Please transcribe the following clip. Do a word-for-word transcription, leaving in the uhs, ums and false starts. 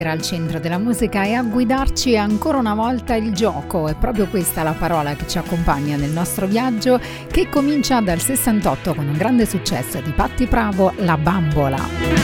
Al centro della musica e a guidarci ancora una volta il gioco. È proprio questa la parola che ci accompagna nel nostro viaggio, che comincia dal sessantotto con un grande successo di Patti Pravo, La Bambola.